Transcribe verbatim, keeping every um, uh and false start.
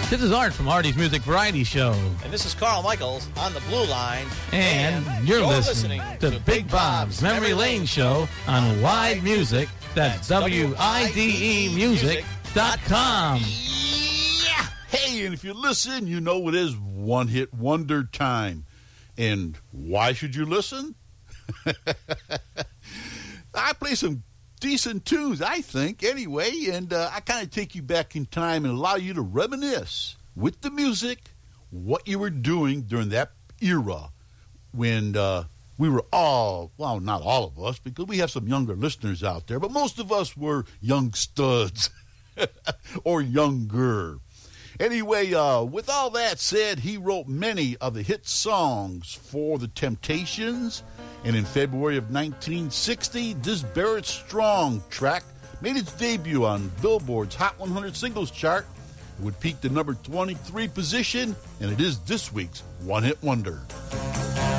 This is Art from Artie's Music Variety Show. And this is Carl Michaels on the Blue Line. And, and you're, you're listening, listening to, to Big Bob's Memory Lane Show on Wide Music. That's W I D E music dot com. Yeah! Hey, and if you listen, you know it is One Hit Wonder time. And why should you listen? I play some decent tunes, I think, anyway, and uh, I kind of take you back in time and allow you to reminisce with the music what you were doing during that era when uh, we were all, well, not all of us, because we have some younger listeners out there, but most of us were young studs or younger. Anyway, uh, with all that said, he wrote many of the hit songs for the Temptations, and in February of nineteen sixty, this Barrett Strong track made its debut on Billboard's Hot one hundred Singles Chart. It would peak the number twenty-three position, and it is this week's One Hit Wonder.